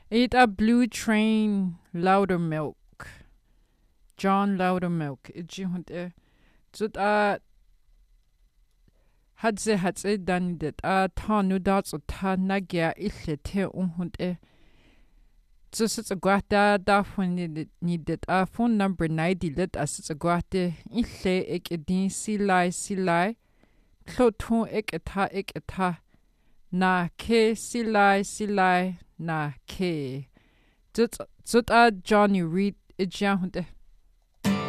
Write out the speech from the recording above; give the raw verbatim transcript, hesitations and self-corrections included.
Eat a Blue Train Loudermilk. John Loudermilk. Iji hunte. Zut a hadze hadze dan det a ta nu da zu ta nagya ille te un hunte. Zusitz a guata da fun ni det a phone number ninety lit as a guate ille ek edin silai silai. Klotun ek eta ek eta. Na ke silai silai na ke. Zut zut a Johnny Reed iji hunte.